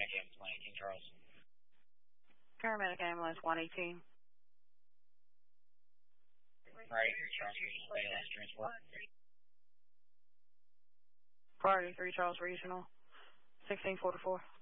Ambulance 118, Charles. Paramedic Ambulance 118. Right, Charles, last transport. Priority 3 Charles Regional, 1644.